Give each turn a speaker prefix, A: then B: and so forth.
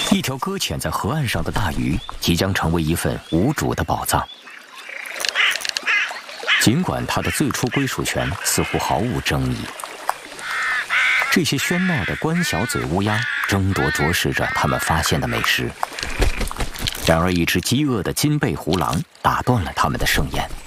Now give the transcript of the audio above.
A: 一条搁浅在河岸上的大鱼，即将成为一份无主的宝藏。尽管它的最初归属权似乎毫无争议，这些喧闹的关小嘴乌鸦争夺啄食着它们发现的美食。然而，一只饥饿的金背狐狼打断了他们的盛宴。